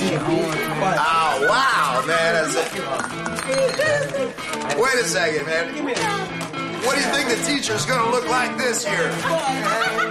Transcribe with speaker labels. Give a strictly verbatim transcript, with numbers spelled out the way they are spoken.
Speaker 1: Oh, wow, man. That's it. Wait a second, man. What do you think the teacher's going to look like this year?